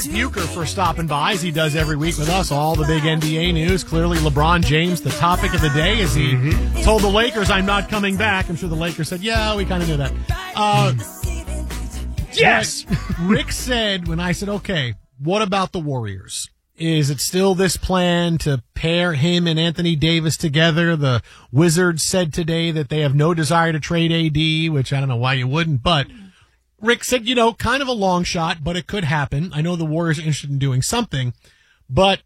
Bucher for stopping by, as he does every week with us. All the big NBA news. Clearly, LeBron James, the topic of the day, as he told the Lakers, "I'm not coming back." I'm sure the Lakers said, "Yeah, we kind of knew that." Yes, Rick said when I said, "Okay, what about the Warriors? Is it still this plan to pair him and Anthony Davis together?" The Wizards said today that they have no desire to trade AD, which I don't know why you wouldn't, but Rick said, kind of a long shot, but it could happen. I know the Warriors are interested in doing something, but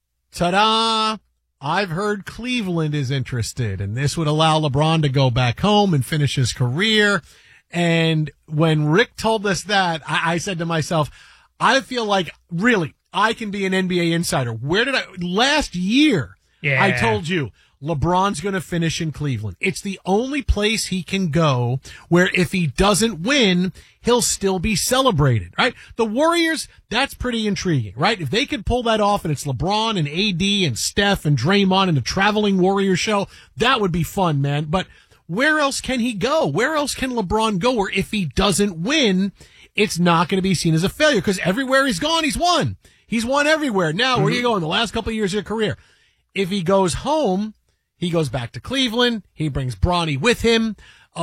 ta-da, I've heard Cleveland is interested, and this would allow LeBron to go back home and finish his career. And when Rick told us that, I said to myself, I feel like, really, I can be an NBA insider. Last year, I told you, LeBron's going to finish in Cleveland. It's the only place he can go where if he doesn't win, he'll still be celebrated, right? The Warriors, that's pretty intriguing, right? If they could pull that off and it's LeBron and AD and Steph and Draymond and the traveling Warrior show, that would be fun, man. But where else can he go? Where else can LeBron go where if he doesn't win, it's not going to be seen as a failure? Because everywhere he's gone, he's won. He's won everywhere. Now, where do you go in the last couple of years of your career? If he goes home, he goes back to Cleveland. He brings Bronny with him.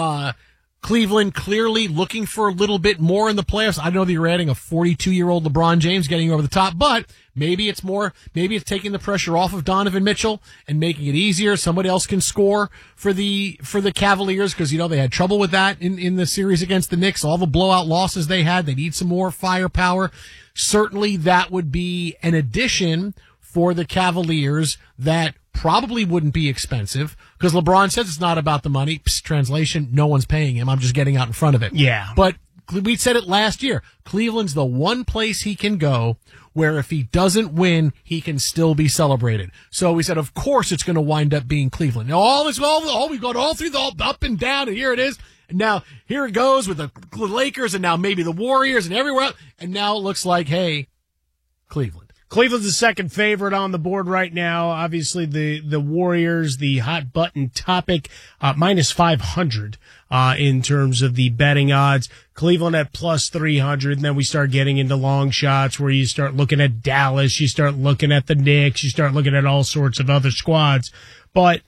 Cleveland clearly looking for a little bit more in the playoffs. I know that you're adding a 42-year-old LeBron James getting over the top, but maybe it's taking the pressure off of Donovan Mitchell and making it easier. Somebody else can score for the Cavaliers because, they had trouble with that in the series against the Knicks. All the blowout losses they had. They need some more firepower. Certainly that would be an addition for the Cavaliers that probably wouldn't be expensive because LeBron says it's not about the money. Psst, translation, no one's paying him. I'm just getting out in front of it. Yeah. But we said it last year. Cleveland's the one place he can go where if he doesn't win, he can still be celebrated. So we said, of course, it's going to wind up being Cleveland. Now, we've got all through the up and down, and here it is. And now here it goes with the Lakers, and now maybe the Warriors and everywhere else. And now it looks like, hey, Cleveland. Cleveland's the second favorite on the board right now. Obviously, the Warriors, the hot button topic, minus 500 in terms of the betting odds. Cleveland at plus 300, and then we start getting into long shots where you start looking at Dallas, you start looking at the Knicks, you start looking at all sorts of other squads. But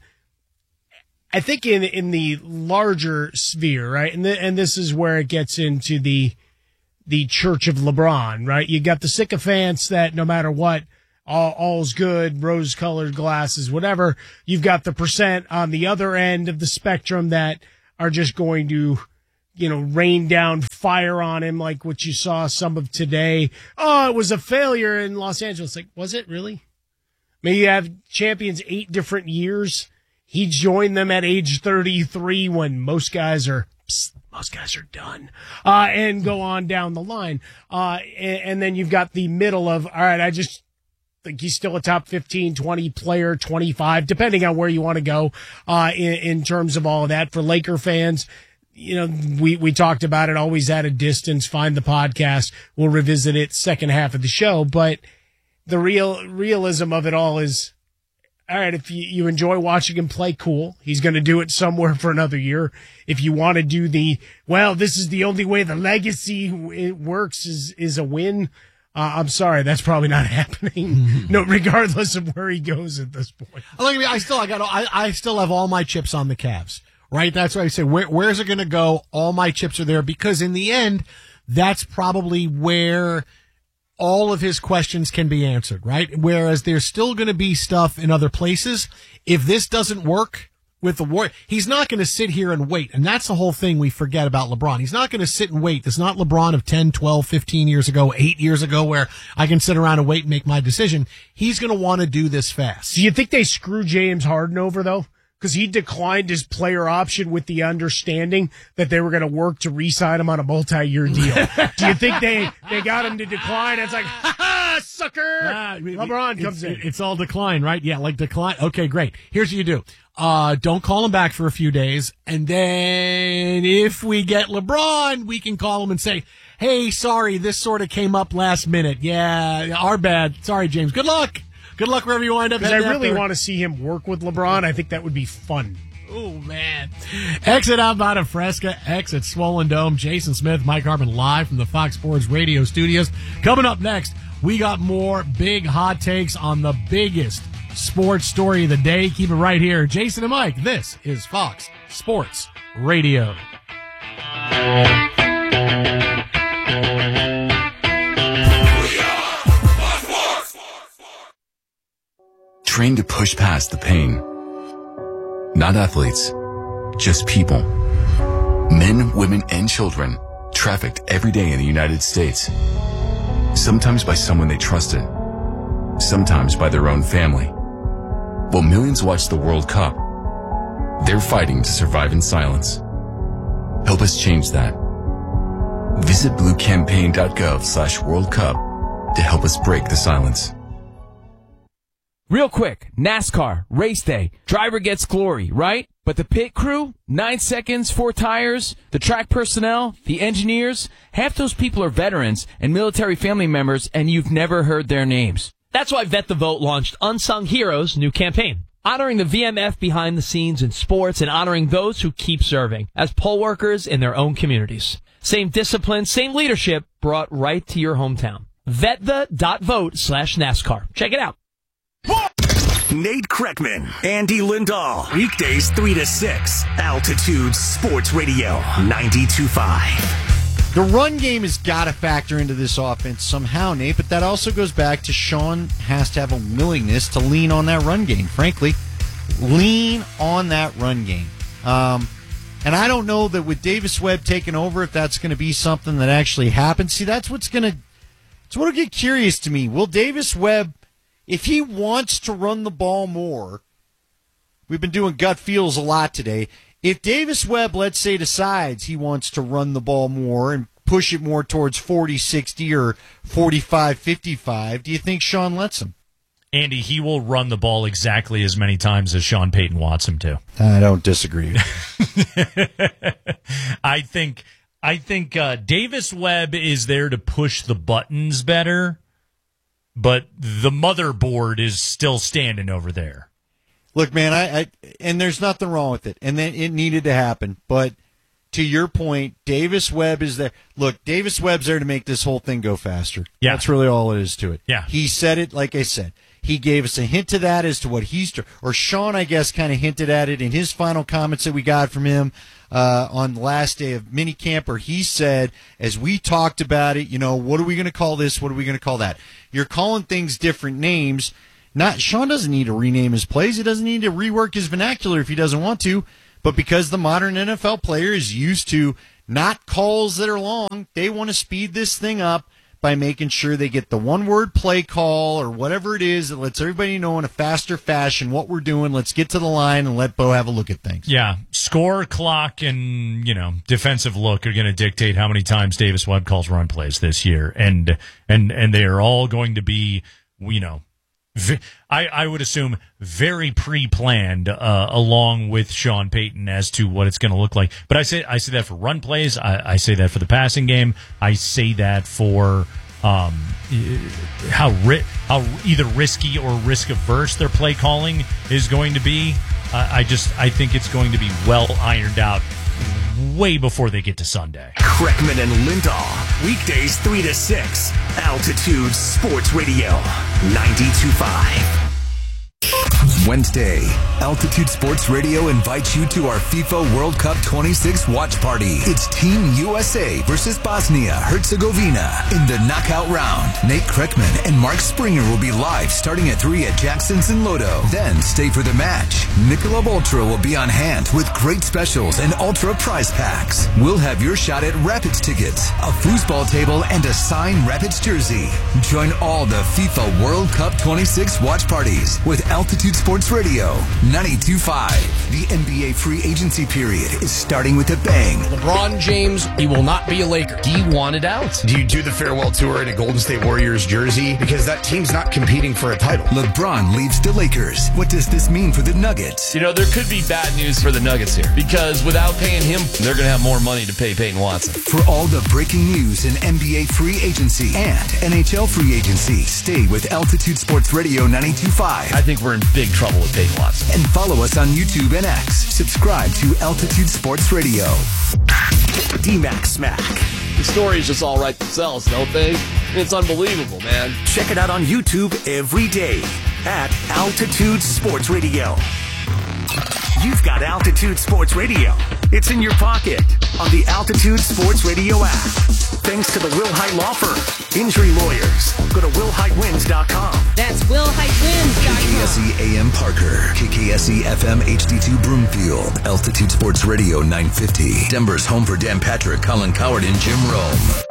I think in the larger sphere, right, and this is where it gets into the Church of LeBron, right? You got the sycophants that no matter what, all's good, rose-colored glasses, whatever. You've got the percent on the other end of the spectrum that are just going to, rain down fire on him like what you saw some of today. Oh, it was a failure in Los Angeles. Like, was it really? I mean, you have champions 8 different years. He joined them at age 33 when most guys are done, and go on down the line. And then you've got the middle of, all right, I just think he's still a top 15, 20 player, 25, depending on where you want to go, in terms of all of that. For Laker fans, we talked about it, always at a distance. Find the podcast. We'll revisit it second half of the show. But the realism of it all is, all right, if you enjoy watching him play, cool. He's going to do it somewhere for another year. If you want to do this is the only way the legacy works is a win. I'm sorry, that's probably not happening. No, regardless of where he goes at this point. I still have all my chips on the Cavs, right? That's why I say, where's it going to go? All my chips are there because in the end, that's probably where all of his questions can be answered, right? Whereas there's still going to be stuff in other places. If this doesn't work with the Warriors, he's not going to sit here and wait. And that's the whole thing we forget about LeBron. He's not going to sit and wait. It's not LeBron of 10, 12, 15 years ago, 8 years ago, where I can sit around and wait and make my decision. He's going to want to do this fast. Do you think they screw James Harden over, though? Because he declined his player option with the understanding that they were going to work to re-sign him on a multi-year deal. Do you think they got him to decline? It's like, ha-ha, sucker! LeBron comes in. It's all decline, right? Yeah, like decline. Okay, great. Here's what you do. Don't call him back for a few days. And then if we get LeBron, we can call him and say, hey, sorry, this sort of came up last minute. Yeah, our bad. Sorry, James. Good luck. Good luck wherever you wind up. Because I really want to see him work with LeBron. I think that would be fun. Oh, man. Exit out by the Fresca, exit Swollen Dome. Jason Smith, Mike Harmon live from the Fox Sports Radio studios. Coming up next, we got more big hot takes on the biggest sports story of the day. Keep it right here. Jason and Mike, this is Fox Sports Radio. Trained to push past the pain. Not athletes, just people. Men, women, and children trafficked every day in the United States. Sometimes by someone they trusted, sometimes by their own family. While millions watch the World Cup, they're fighting to survive in silence. Help us change that. Visit bluecampaign.gov/World Cup to help us break the silence. Real quick, NASCAR, race day, driver gets glory, right? But the pit crew, 9 seconds, 4 tires, the track personnel, the engineers, half those people are veterans and military family members, and you've never heard their names. That's why Vet the Vote launched Unsung Heroes' new campaign, honoring the VMF behind the scenes in sports and honoring those who keep serving as poll workers in their own communities. Same discipline, same leadership brought right to your hometown. VetThe.vote/NASCAR. Check it out. Nate Kreckman, Andy Lindahl. Weekdays 3 to 6. Altitude Sports Radio 92.5. The run game has got to factor into this offense somehow, Nate, but that also goes back to Sean has to have a willingness to lean on that run game, frankly. Lean on that run game. And I don't know that with Davis Webb taking over, if that's going to be something that actually happens. See, that's what'll get curious to me. Will Davis Webb, if he wants to run the ball more, we've been doing gut feels a lot today. If Davis Webb, let's say, decides he wants to run the ball more and push it more towards 40-60 or 45-55, do you think Sean lets him? Andy, he will run the ball exactly as many times as Sean Payton wants him to. I don't disagree. I think Davis Webb is there to push the buttons better, but the motherboard is still standing over there. Look, man, and there's nothing wrong with it, and then it needed to happen. But to your point, Davis Webb is there. Look, Davis Webb's there to make this whole thing go faster. Yeah. That's really all it is to it. Yeah. He said it, like I said. He gave us a hint to that as to what or Sean, I guess, kind of hinted at it in his final comments that we got from him on the last day of minicamp, where he said, as we talked about it, what are we going to call this? What are we going to call that? You're calling things different names. Sean doesn't need to rename his plays. He doesn't need to rework his vernacular if he doesn't want to. But because the modern NFL player is used to not calls that are long, they want to speed this thing up by making sure they get the one-word play call or whatever it is that lets everybody know in a faster fashion what we're doing. Let's get to the line and let Bo have a look at things. Yeah, score, clock, and defensive look are going to dictate how many times Davis Webb calls run plays this year, and they are all going to be, I would assume very pre-planned along with Sean Payton as to what it's going to look like. But I say that for run plays. I say that for the passing game. I say that for how either risky or risk averse their play calling is going to be. I think it's going to be well ironed out way before they get to Sunday. Kreckman and Lindahl. Weekdays 3 to 6. Altitude Sports Radio 92.5. Wednesday, Altitude Sports Radio invites you to our FIFA World Cup 26 watch party. It's Team USA versus Bosnia-Herzegovina in the knockout round. Nate Kreckman and Mark Springer will be live starting at 3 at Jackson's in Lodo. Then stay for the match. Michelob Ultra will be on hand with great specials and Ultra prize packs. We'll have your shot at Rapids tickets, a foosball table, and a signed Rapids jersey. Join all the FIFA World Cup 26 watch parties with Altitude Sports Radio 92.5. The NBA free agency period is starting with a bang. LeBron James, he will not be a Laker. He wanted out. Do you do the farewell tour in a Golden State Warriors jersey? Because that team's not competing for a title. LeBron leaves the Lakers. What does this mean for the Nuggets? There could be bad news for the Nuggets here, because without paying him, they're going to have more money to pay Peyton Watson. For all the breaking news in NBA free agency and NHL free agency, stay with Altitude Sports Radio 92.5. I think we're in big trouble trouble with Peyton Watson. And follow us on YouTube and X. Subscribe to Altitude Sports Radio. D-Mac Smack. The stories just all write themselves, don't they? It's unbelievable, man. Check it out on YouTube every day at Altitude Sports Radio. You've got Altitude Sports Radio. It's in your pocket on the Altitude Sports Radio app. Thanks to the Will Hite Law Firm. Injury lawyers. Go to WillHiteWins.com. That's WillHiteWins.com. KKSE AM Parker. KKSE FM HD2 Broomfield. Altitude Sports Radio 950. Denver's home for Dan Patrick, Colin Coward, and Jim Rome.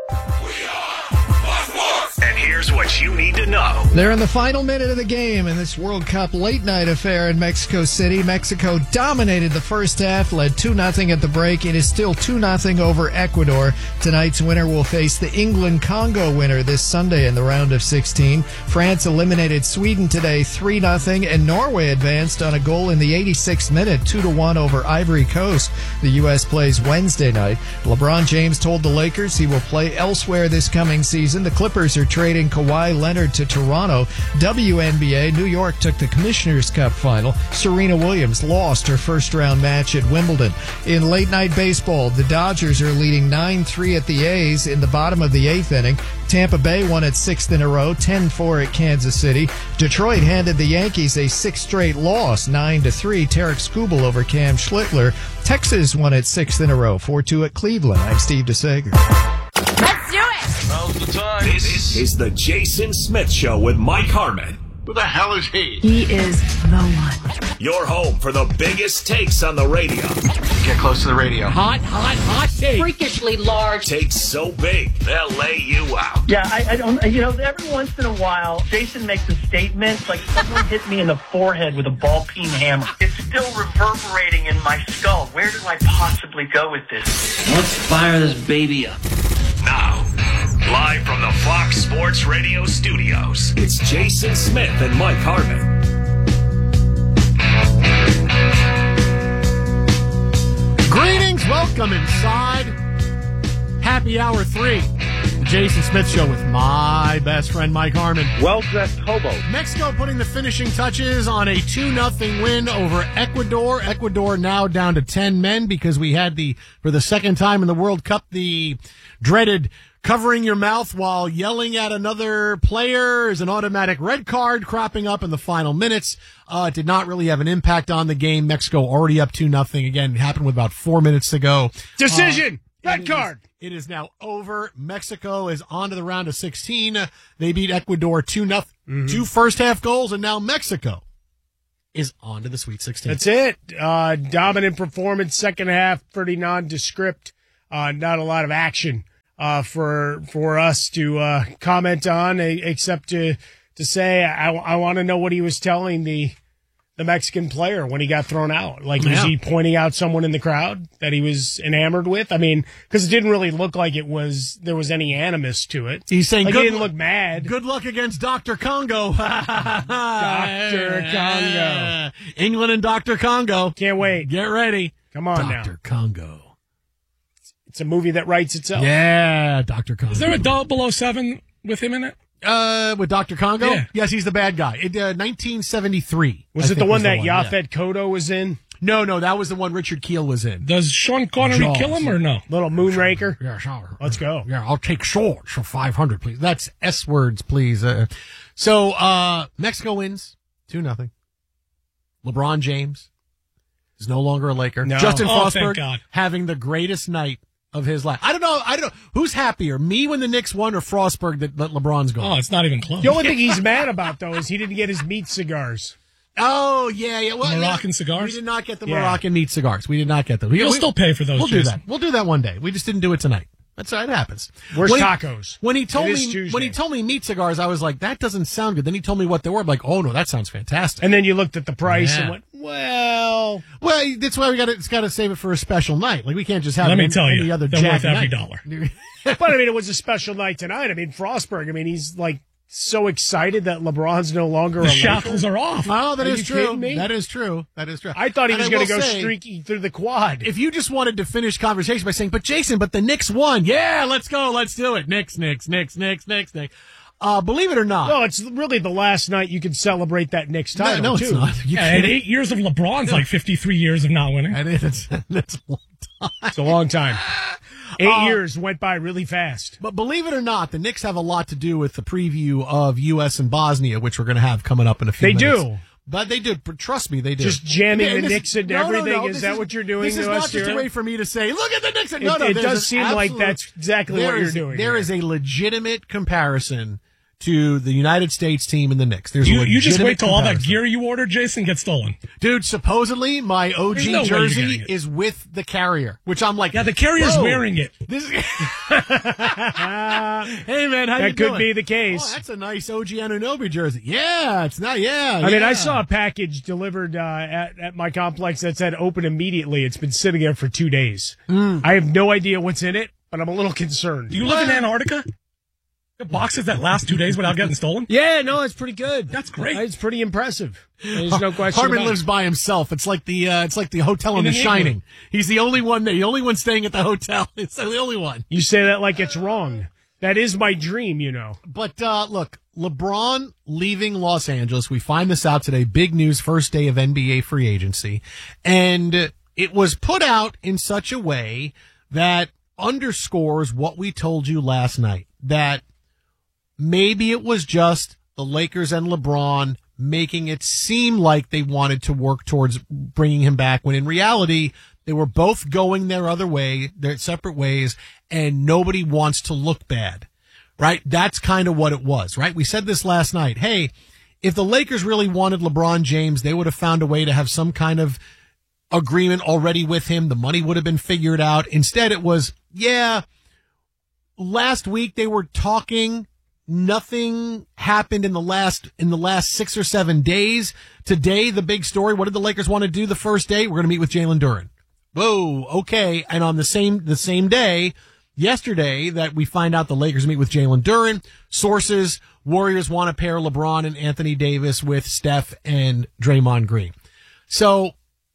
And here's what you need to know. They're in the final minute of the game in this World Cup late-night affair in Mexico City. Mexico dominated the first half, led 2-0 at the break. It is still 2-0 over Ecuador. Tonight's winner will face the England-Congo winner this Sunday in the round of 16. France eliminated Sweden today 3-0, and Norway advanced on a goal in the 86th minute, 2-1 over Ivory Coast. The U.S. plays Wednesday night. LeBron James told the Lakers he will play elsewhere this coming season. The Clippers are trading Kawhi Leonard to Toronto. WNBA, New York took the Commissioner's Cup final. Serena Williams lost her first-round match at Wimbledon. In late-night baseball, the Dodgers are leading 9-3 at the A's in the bottom of the 8th inning. Tampa Bay won its 6th in a row, 10-4 at Kansas City. Detroit handed the Yankees a 6th straight loss, 9-3. Tarek Skubal over Cam Schlittler. Texas won its 6th in a row, 4-2 at Cleveland. I'm Steve DeSager. Let's do it! Now's the time. This is the Jason Smith Show with Mike Harmon. Who the hell is he? He is the one. Your home for the biggest takes on the radio. Get close to the radio. Hot take. Freakishly large. Takes so big, they'll lay you out. Yeah, I don't, every once in a while, Jason makes a statement like someone hit me in the forehead with a ball-peen hammer. It's still reverberating in my skull. Where do I possibly go with this? Let's fire this baby up. Now, live from the Fox Sports Radio studios, it's Jason Smith and Mike Harmon. Greetings, welcome inside Happy Hour 3, the Jason Smith Show with my best friend Mike Harmon. Well-dressed hobo. Mexico putting the finishing touches on a 2-0 win over Ecuador. Ecuador now down to 10 men because we had for the second time in the World Cup, the dreaded covering your mouth while yelling at another player is an automatic red card cropping up in the final minutes. It did not really have an impact on the game. Mexico already up 2-0. Again, it happened with about 4 minutes to go. Decision! Red card! It is now over. Mexico is on to the round of 16. They beat Ecuador 2-0. Mm-hmm. 2 first-half goals, and now Mexico is on to the Sweet 16. That's it. Dominant performance, second half, pretty nondescript. Not a lot of action for us to comment on, except to say I want to know what he was telling the Mexican player when he got thrown out. Like, was he pointing out someone in the crowd that he was enamored with? I mean, because it didn't really look like there was any animus to it. He's saying, he didn't look mad. Good luck against Dr. Congo. Dr. Congo. England and Dr. Congo. Can't wait. Get ready. Come on now. Dr. Congo. It's a movie that writes itself. Yeah, Dr. Congo. Is there a 007 with him in it? With Dr. Congo? Yeah. Yes, he's the bad guy. 1973. Was it the one that Yaphet Kotto was in? No, that was the one Richard Kiel was in. Does Sean Connery kill him or no? Little Moonraker? Yeah, sure. Let's go. Yeah, I'll take shorts for 500, please. That's S words, please. So Mexico wins 2-0. LeBron James is no longer a Laker. No. Justin Thank Frostberg God. having the greatest night of his life. I don't know. Who's happier, me when the Knicks won or Frostberg that LeBron's gone? Oh, it's not even close. The only thing he's mad about, though, is he didn't get his meat cigars. Oh, yeah. Well, Moroccan cigars? We did not get the Moroccan meat cigars. We did not get them. You'll still pay for those, We'll do Jason. that. We'll do that one day. We just didn't do it tonight. That's how it happens. Where's tacos? When he told me meat cigars, I was like, that doesn't sound good. Then he told me what they were. I'm like, oh no, that sounds fantastic. And then you looked at the price and went, well, that's why it's got to save it for a special night. Like, we can't just have any other they're jack worth every night. dollar. But I mean, it was a special night tonight. I mean, Frostberg, he's like so excited that LeBron's no longer the a shackles Laker. are off. Oh, that Are is you true. kidding me? That is true. I thought he was going to go say, streaky through the quad. If you just wanted to finish conversation by saying, but Jason, but the Knicks won. Yeah, let's go. Let's do it. Knicks. Believe it or not. Well, it's really the last night you can celebrate that Knicks title, no, too. it's not. You And can't. 8 years of LeBron's like 53 years of not winning. That's a long time. It's a long time. 8 years went by really fast. But believe it or not, the Knicks have a lot to do with the preview of U.S. and Bosnia, which we're going to have coming up in a few minutes. They do. But they do. Trust me, they do. Just jamming And the this- Knicks into no, everything? No, Is that what you're doing This is to not us just here? a way for me to say, look at the Knicks. It No, does there's seem an like absolute- that's exactly what there you're is- doing. There here. is a legitimate comparison to the United States team and the Knicks. There's You a just legitimate wait till all that comparison. gear you ordered, Jason, gets stolen. Dude, supposedly my OG There's no way you're jersey getting it. is with the carrier, which I'm like, Yeah, the carrier's whoa, wearing it. This is hey man, how you That could doing? be the case. Oh, that's a nice OG Anunoby jersey. Yeah, it's not. Yeah, I mean, I yeah. saw a package delivered at my complex that said open immediately. It's been sitting there for 2 days. I have no idea what's in it, but I'm a little concerned. Do you live in Antarctica? The boxes that last 2 days without getting stolen? Yeah, no, it's pretty good. That's great. It's pretty impressive. There's no question Harmon about lives it. by himself. It's like the hotel in In The an Shining. igloo. He's the only one staying at the hotel. It's the only one. You say that like it's wrong. That is my dream, you know. But look, LeBron leaving Los Angeles. We find this out today. Big news, first day of NBA free agency. And it was put out in such a way that underscores what we told you last night, that maybe it was just the Lakers and LeBron making it seem like they wanted to work towards bringing him back, when in reality, they were both going their other way, their separate ways, and nobody wants to look bad, right? That's kind of what it was, right? We said this last night. Hey, if the Lakers really wanted LeBron James, they would have found a way to have some kind of agreement already with him. The money would have been figured out. Instead, it was, yeah, last week they were talking. Nothing happened in the last 6 or 7 days. Today, the big story. What did the Lakers want to do the first day? We're going to meet with Jalen Duren. Whoa, okay. And on the same day, yesterday, that we find out the Lakers meet with Jalen Duren. Sources, Warriors want to pair LeBron and Anthony Davis with Steph and Draymond Green. So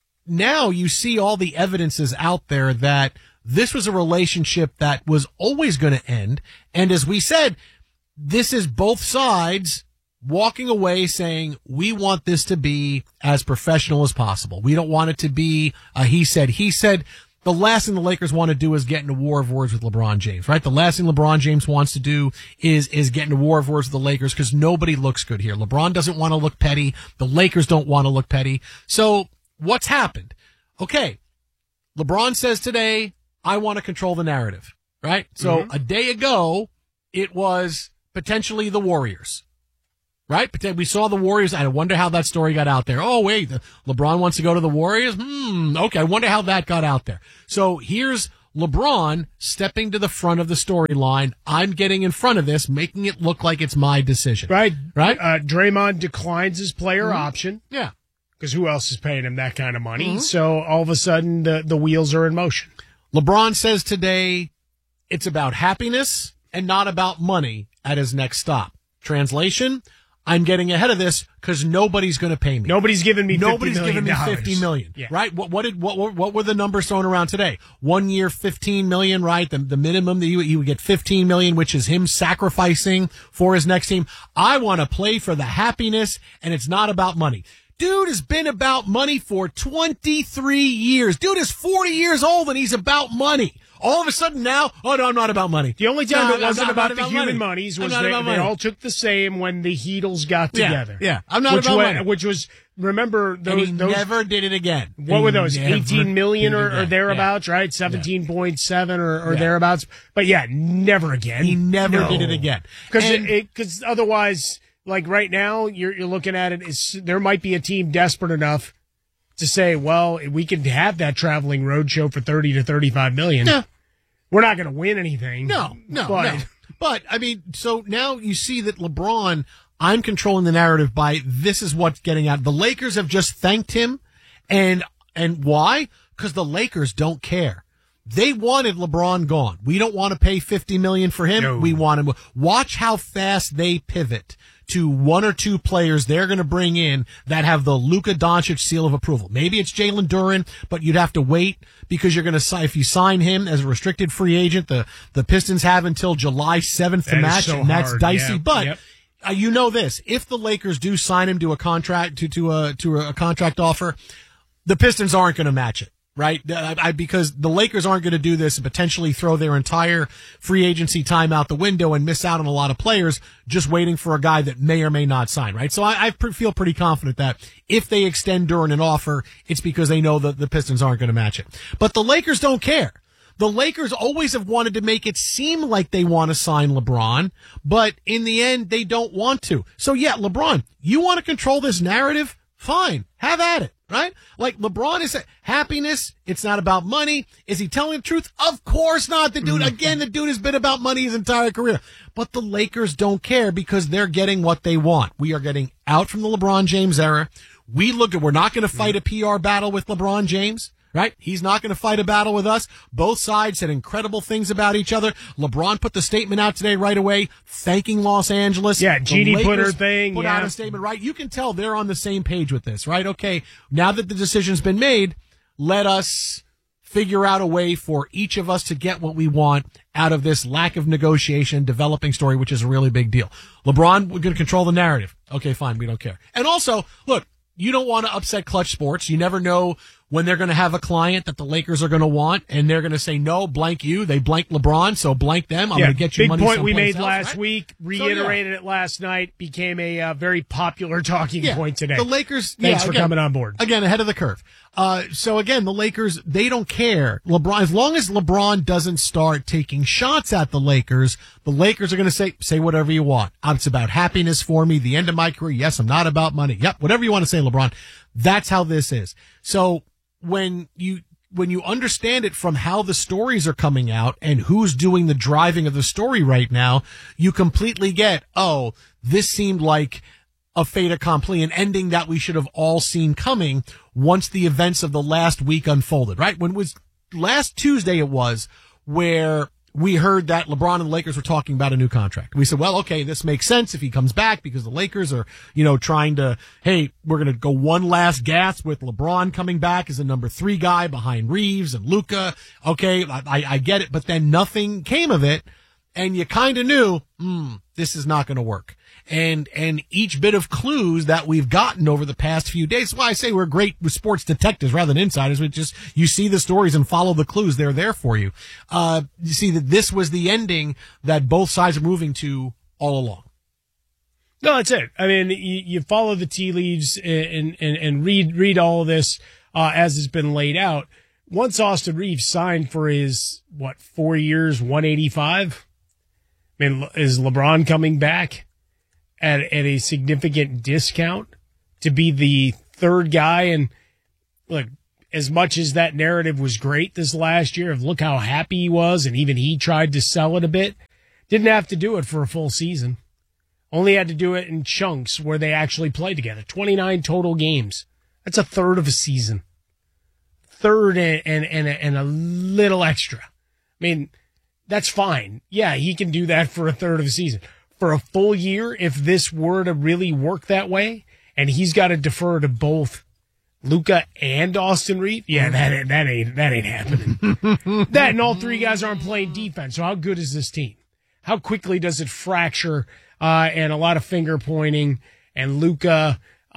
now you see all the evidences out there that this was a relationship that was always going to end. And as we said, this is both sides walking away saying, we want this to be as professional as possible. We don't want it to be a he said. The last thing the Lakers want to do is get into war of words with LeBron James, right? The last thing LeBron James wants to do is get into war of words with the Lakers, because nobody looks good here. LeBron doesn't want to look petty. The Lakers don't want to look petty. So what's happened? Okay. LeBron says today, I want to control the narrative, right? So a day ago, it was potentially the Warriors, right? We saw the Warriors. I wonder how that story got out there. Oh, wait, LeBron wants to go to the Warriors? Okay, I wonder how that got out there. So here's LeBron stepping to the front of the storyline. I'm getting in front of this, making it look like it's my decision. Right. Right? Draymond declines his player option. Yeah. Because who else is paying him that kind of money? So all of a sudden, the wheels are in motion. LeBron says today it's about happiness and not about money at his next stop. Translation, I'm getting ahead of this because nobody's going to pay me. Nobody's giving me $50 Nobody's million. giving me $50 million. Yeah. Right? What were the numbers thrown around today? 1 year, $15 million, right? The minimum that you would get $15 million, which is him sacrificing for his next team. I want to play for the happiness, and it's not about money. Dude has been about money for 23 years. Dude is 40 years old and he's about money. All of a sudden now, oh no, I'm not about money. The only time No, it wasn't I'm not about the human money. monies I'm was not about they money. all took the same when the Heatles got Yeah, together. yeah. I'm not about money. Which was, remember, And he those never did it again. what were those, He never 18 million did it or again. thereabouts, right? 17.7 or Yeah. thereabouts. But yeah, never again. He never did it again. And- Because otherwise, like right now, you're looking at it, there might be a team desperate enough to say, well, we can have that traveling road show for 30 to 35 million. No. We're not going to win anything. No. But But, I mean, so now you see that LeBron, I'm controlling the narrative by this is what's getting out. The Lakers have just thanked him. And why? Because the Lakers don't care. They wanted LeBron gone. We don't want to pay $50 million for him. No. We want him. Watch how fast they pivot to one or two players they're going to bring in that have the Luka Doncic seal of approval. Maybe it's Jalen Duren, but you'd have to wait because you're going to if you sign him as a restricted free agent, the Pistons have until July 7th to match, and that's dicey. Yeah. But you know this: if the Lakers do sign him to a contract to a contract offer, the Pistons aren't going to match it. Right? Because the Lakers aren't going to do this and potentially throw their entire free agency time out the window and miss out on a lot of players just waiting for a guy that may or may not sign, right? So I feel pretty confident that if they extend Duren an offer, it's because they know that the Pistons aren't going to match it. But the Lakers don't care. The Lakers always have wanted to make it seem like they want to sign LeBron, but in the end, they don't want to. So yeah, LeBron, you want to control this narrative? Fine. Have at it. Right? Like LeBron is happiness. It's not about money. Is he telling the truth? Of course not. The dude has been about money his entire career. But the Lakers don't care because they're getting what they want. We are getting out from the LeBron James era. We're not going to fight a PR battle with LeBron James. Right? He's not going to fight a battle with us. Both sides said incredible things about each other. LeBron put the statement out today right away, thanking Los Angeles. Yeah, Jeannie put her thing. Put out a statement, right? You can tell they're on the same page with this, right? Okay, now that the decision's been made, let us figure out a way for each of us to get what we want out of this lack of negotiation, developing story, which is a really big deal. LeBron, we're going to control the narrative. Okay, fine, we don't care. And also, look, you don't want to upset Clutch Sports. You never know when they're going to have a client that the Lakers are going to want, and they're going to say, no, blank you. They blank LeBron, so blank them. I'm going to get you money. Big point we made else, last right? week, reiterated it last night, became a very popular talking point today. The Lakers, thanks for coming on board. Again, ahead of the curve. So again, the Lakers, they don't care. LeBron, as long as LeBron doesn't start taking shots at the Lakers are going to say whatever you want. It's about happiness for me, the end of my career. Yes, I'm not about money. Yep, whatever you want to say, LeBron. That's how this is. So when you understand it from how the stories are coming out and who's doing the driving of the story right now, you completely get, oh, this seemed like a fait accompli, an ending that we should have all seen coming once the events of the last week unfolded, right? When it was last Tuesday, it was where we heard that LeBron and the Lakers were talking about a new contract. We said, well, okay, this makes sense if he comes back because the Lakers are, trying to, hey, we're going to go one last gas with LeBron coming back as a number 3 guy behind Reeves and Luka. Okay, I get it, but then nothing came of it. And you kind of knew, this is not going to work. And each bit of clues that we've gotten over the past few days, that's why I say we're great with sports detectives rather than insiders. You see the stories and follow the clues. They're there for you. You see that this was the ending that both sides are moving to all along. No, that's it. I mean, you follow the tea leaves and read all of this, as it's been laid out. Once Austin Reeves signed for his, 4 years, 185? I mean, is LeBron coming back at a significant discount to be the third guy? And look, as much as that narrative was great this last year of look how happy he was, and even he tried to sell it a bit, didn't have to do it for a full season. Only had to do it in chunks where they actually played together. 29 total games. That's a third of a season. Third and a little extra. I mean, that's fine. Yeah, he can do that for a third of a season. For a full year, if this were to really work that way, and he's got to defer to both Luka and Austin Reeves, yeah, that ain't happening. That and all three guys aren't playing defense. So how good is this team? How quickly does it fracture? And a lot of finger pointing, and Luka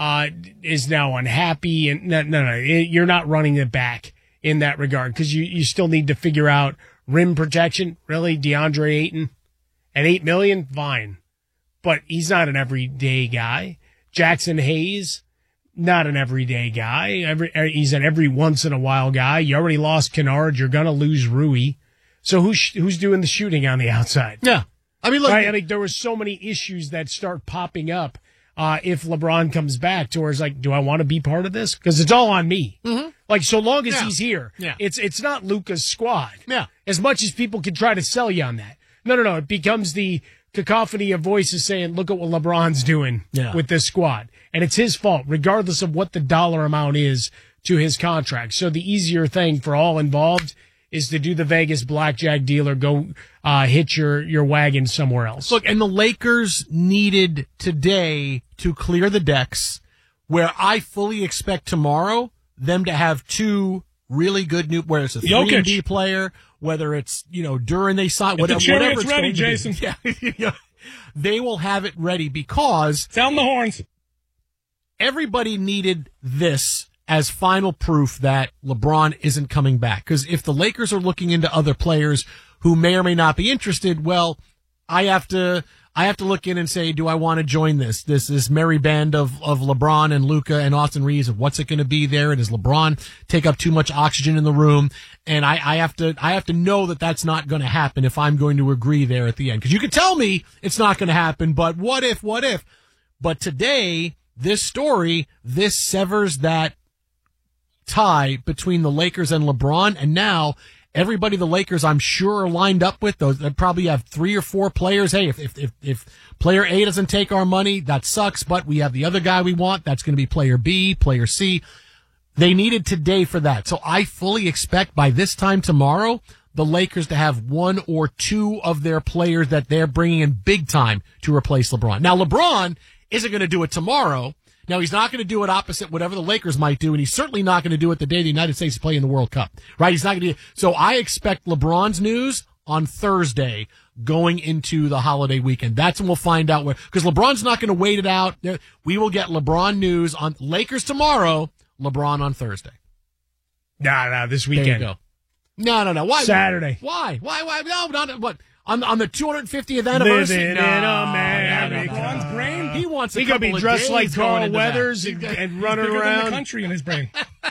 is now unhappy. And no, you're not running it back in that regard because you still need to figure out rim protection. Really, DeAndre Ayton at $8 million, fine, but he's not an everyday guy. Jackson Hayes, not an everyday guy. He's an every once in a while guy. You already lost Kennard. You're gonna lose Rui. So who's doing the shooting on the outside? Yeah. I mean, look, right? I mean, there were so many issues that start popping up if LeBron comes back to where it's like, do I want to be part of this? Because it's all on me. Mm-hmm. Like, so long as he's here, Yeah. it's not Luka's squad. Yeah. As much as people can try to sell you on that. No. It becomes the cacophony of voices saying, look at what LeBron's doing with this squad. And it's his fault, regardless of what the dollar amount is to his contract. So the easier thing for all involved is to do the Vegas blackjack deal or go hit your wagon somewhere else. Look, and the Lakers needed today to clear the decks, where I fully expect tomorrow them to have two really good new, whether it's a 3D player, whether it's, Duran they sign, whatever it's ready, going Jason. To be. Yeah. They will have it ready because sound the horns. Everybody needed this as final proof that LeBron isn't coming back. Because if the Lakers are looking into other players who may or may not be interested, well, I have to look in and say, do I want to join this merry band of LeBron and Luka and Austin Reeves? And what's it going to be there? And does LeBron take up too much oxygen in the room? And I have to know that that's not going to happen if I'm going to agree there at the end. Because you can tell me it's not going to happen, but what if? But today, this story, this severs that tie between the Lakers and LeBron, and now everybody the Lakers, I'm sure, are lined up with those. They probably have 3 or 4 players. Hey, if player A doesn't take our money, that sucks, but we have the other guy we want. That's going to be player B, player C. They needed today for that. So I fully expect by this time tomorrow, the Lakers to have 1 or 2 of their players that they're bringing in big time to replace LeBron. Now, LeBron isn't going to do it tomorrow. Now, he's not going to do it opposite whatever the Lakers might do, and he's certainly not going to do it the day the United States is playing the World Cup, right? He's not going to do. So I expect LeBron's news on Thursday going into the holiday weekend. That's when we'll find out where, because LeBron's not going to wait it out. We will get LeBron news on Lakers tomorrow, LeBron on Thursday. No, this weekend. There you go. No. Why? Saturday. Why? No, not what? On the 250th anniversary. Living in America. LeBron's brain. He wants. He could be dressed like Carl Weathers and running around the country in his brain.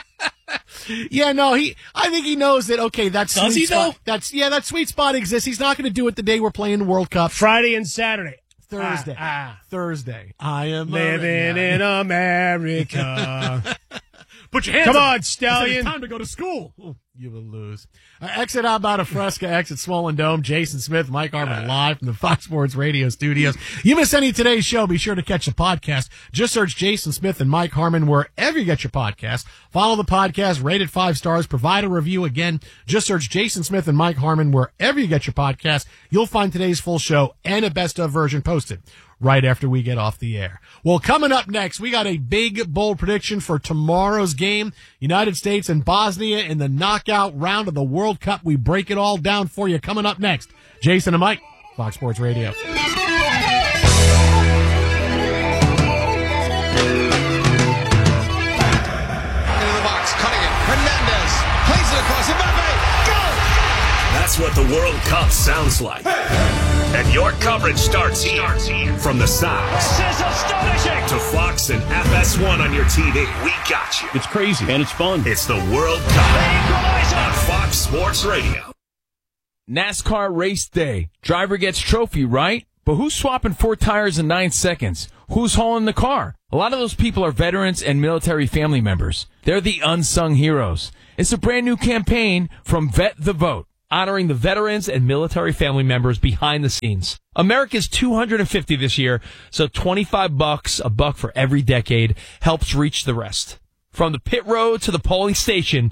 Yeah, no, I think he knows that. Okay, that's does he though? That sweet spot exists. He's not going to do it the day we're playing the World Cup. Friday and Saturday. Thursday. Thursday. I am living in America. Put your hands Come up. on, Stallion. It's time to go to school. Oh, you will lose. Exit out about a Fresca, exit Swollen Dome. Jason Smith, Mike Harmon live from the Fox Sports Radio studios. You miss any of today's show, be sure to catch the podcast. Just search Jason Smith and Mike Harmon wherever you get your podcast. Follow the podcast, rate it 5 stars, provide a review. Again, just search Jason Smith and Mike Harmon wherever you get your podcast. You'll find today's full show and a best of version posted right after we get off the air. Well, coming up next, we got a big, bold prediction for tomorrow's game. United States and Bosnia in the knockout round of the World Cup. We break it all down for you coming up next. Jason and Mike, Fox Sports Radio. Into the box, cutting it. Hernandez plays it across. Mbappe, go! That's what the World Cup sounds like. And your coverage starts here. From the Sox This is astonishing! to Fox and FS1 on your TV. We got you. It's crazy and it's fun. It's the World Cup on Fox Sports Radio. NASCAR race day. Driver gets trophy, right? But who's swapping 4 tires in 9 seconds? Who's hauling the car? A lot of those people are veterans and military family members. They're the unsung heroes. It's a brand new campaign from Vet the Vote, honoring the veterans and military family members behind the scenes. America's 250 this year, so $25, a buck for every decade, helps reach the rest. From the pit road to the polling station,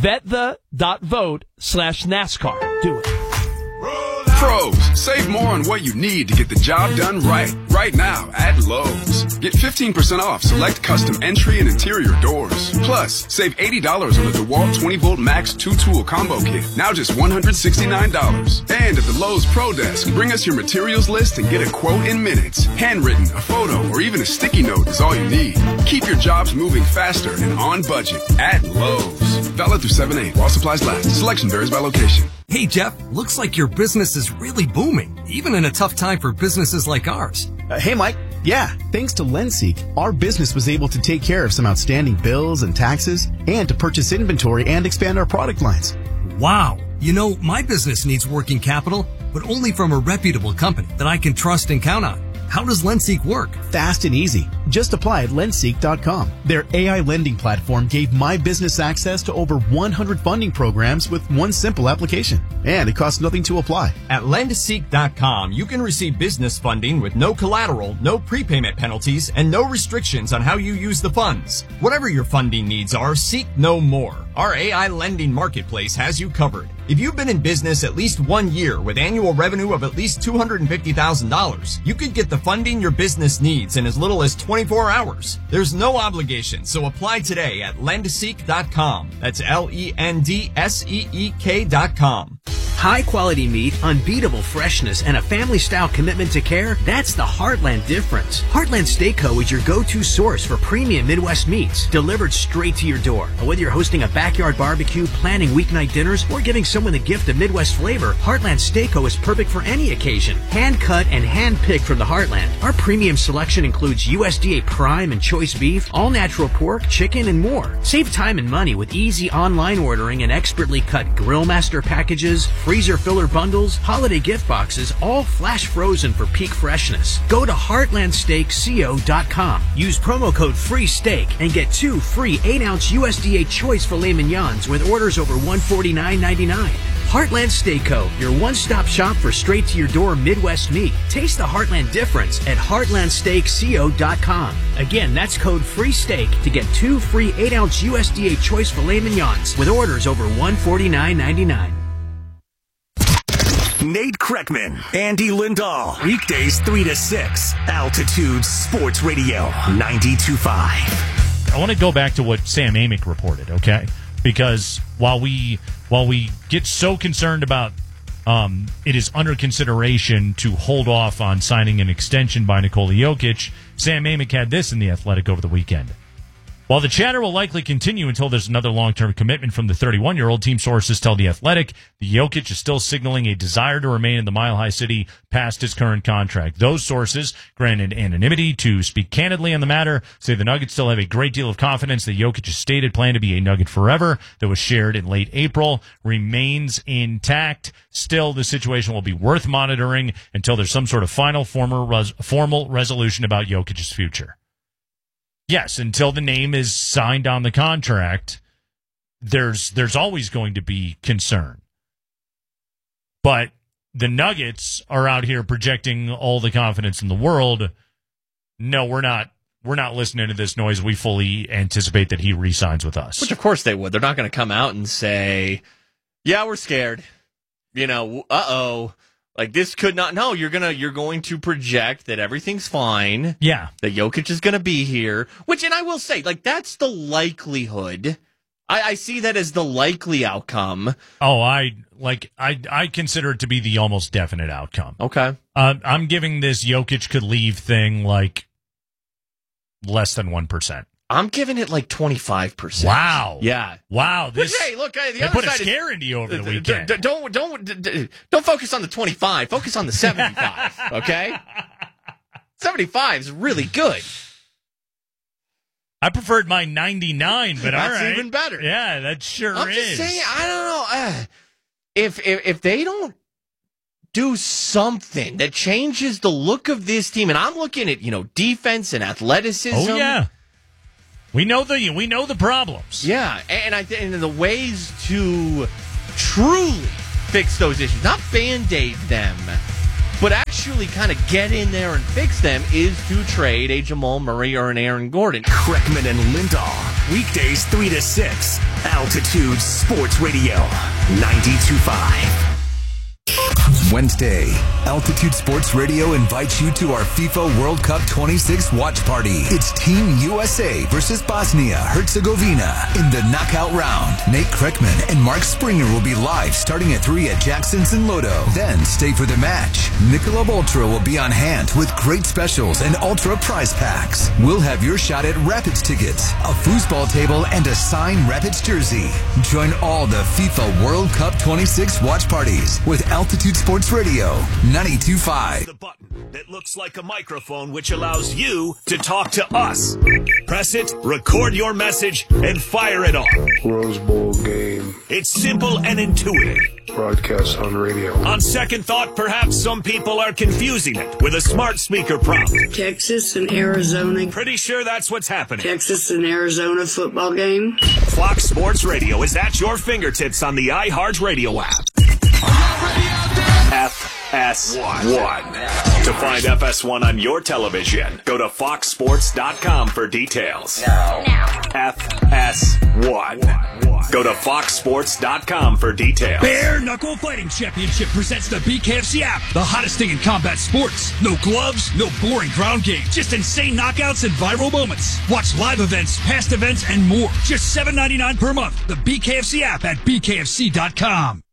VetThe.vote/NASCAR. Do it. Pros, save more on what you need to get the job done right. Right now at Lowe's. Get 15% off select custom entry and interior doors. Plus, save $80 on the DeWalt 20-volt Max 2-tool combo kit. Now just $169. And at the Lowe's Pro Desk, bring us your materials list and get a quote in minutes. Handwritten, a photo, or even a sticky note is all you need. Keep your jobs moving faster and on budget at Lowe's. Valid through 7/8 while supplies last. Selection varies by location. Hey, Jeff, looks like your business is really booming, even in a tough time for businesses like ours. Hey, Mike. Yeah, thanks to LendSeek, our business was able to take care of some outstanding bills and taxes and to purchase inventory and expand our product lines. Wow. You know, my business needs working capital, but only from a reputable company that I can trust and count on. How does LendSeek work? Fast and easy. Just apply at lendseek.com. Their AI lending platform gave my business access to over 100 funding programs with one simple application. And it costs nothing to apply. At lendseek.com, you can receive business funding with no collateral, no prepayment penalties, and no restrictions on how you use the funds. Whatever your funding needs are, seek no more. Our AI lending marketplace has you covered. If you've been in business at least 1 year with annual revenue of at least $250,000, you could get the funding your business needs in as little as 24 hours. There's no obligation, so apply today at lendseek.com. That's LENDSEEK.com. High quality meat, unbeatable freshness, and a family style commitment to care, that's the Heartland difference. Heartland Steak Co. is your go-to source for premium Midwest meats, delivered straight to your door. And whether you're hosting a backyard barbecue, planning weeknight dinners, or giving someone the gift of Midwest flavor, Heartland Steak Co. is perfect for any occasion. Hand cut and hand picked from the Heartland. Our premium selection includes USDA prime and choice beef, all natural pork, chicken, and more. Save time and money with easy online ordering and expertly cut grill master packages, freezer filler bundles, holiday gift boxes, all flash frozen for peak freshness. Go to heartlandsteakco.com. Use promo code FREESTEAK and get 2 free 8-ounce USDA choice filet mignons with orders over $149.99. Heartland Steak Co., your one-stop shop for straight-to-your-door Midwest meat. Taste the Heartland difference at heartlandsteakco.com. Again, that's code FREESTEAK to get 2 free 8-ounce USDA choice filet mignons with orders over $149.99. Nate Kreckman, Andy Lindahl. Weekdays 3 to 6. Altitude Sports Radio 92.5. I want to go back to what Sam Amick reported, okay? Because while we get so concerned about it is under consideration to hold off on signing an extension by Nikola Jokic, Sam Amick had this in The Athletic over the weekend. While the chatter will likely continue until there's another long-term commitment from the 31-year-old, team sources tell The Athletic the Jokic is still signaling a desire to remain in the Mile High City past his current contract. Those sources, granted anonymity to speak candidly on the matter, say the Nuggets still have a great deal of confidence that Jokic's stated plan to be a Nugget forever that was shared in late April remains intact. Still, the situation will be worth monitoring until there's some sort of final formal resolution about Jokic's future. Yes, until the name is signed on the contract, there's always going to be concern. But the Nuggets are out here projecting all the confidence in the world. No, we're not listening to this noise. We fully anticipate that he re-signs with us. Which, of course, they would. They're not going to come out and say, yeah, we're scared. Like, this could not. No, you're going to project that everything's fine. Yeah. That Jokic is going to be here. And I will say, like, that's the likelihood. I see that as the likely outcome. Oh, I consider it to be the almost definite outcome. Okay. I'm giving this Jokic could leave thing, like, less than 1%. I'm giving it like 25%. Wow. Yeah. Wow. Hey, look, the other put side a scare into you over the weekend. Don't focus on the 25. Focus on the 75. Okay. 75 is really good. I preferred my 99, but all right. That's even better. Yeah, that sure is. I'm just saying, I don't know. If they don't do something that changes the look of this team, and I'm looking at defense and athleticism. Oh yeah. We know the problems. Yeah, and the ways to truly fix those issues, not Band-Aid them, but actually kind of get in there and fix them, is to trade a Jamal Murray or an Aaron Gordon. Kreckman and Lindahl. Weekdays 3 to 6. Altitude Sports Radio 92.5. Wednesday, Altitude Sports Radio invites you to our FIFA World Cup 26 watch party. It's Team USA versus Bosnia-Herzegovina in the knockout round. Nate Kreckman and Mark Springer will be live starting at 3 at Jackson's in Lodo. Then stay for the match. Michelob Ultra will be on hand with great specials and Ultra prize packs. We'll have your shot at Rapids tickets, a foosball table, and a signed Rapids jersey. Join all the FIFA World Cup 26 watch parties with Altitude Sports Radio 92.5. The button that looks like a microphone which allows you to talk to us. Press it, record your message, and fire it off. Rose Bowl game. It's simple and intuitive. Broadcast on radio. On second thought, perhaps some people are confusing it with a smart speaker prompt. Texas and Arizona. Pretty sure that's what's happening. Texas and Arizona football game. Fox Sports Radio is at your fingertips on the iHeartRadio app. FS1. To find FS1 on your television, go to foxsports.com for details. Now. FS1. Go to foxsports.com for details. Bare Knuckle Fighting Championship presents the BKFC app, the hottest thing in combat sports. No gloves, no boring ground game, just insane knockouts and viral moments. Watch live events, past events, and more. Just $7.99 per month. The BKFC app at BKFC.com.